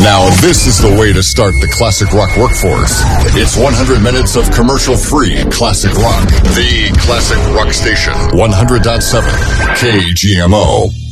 Now this is the way to start the classic rock workforce. It's 100 minutes of commercial-free classic rock. The classic rock station, 100.7 KGMO.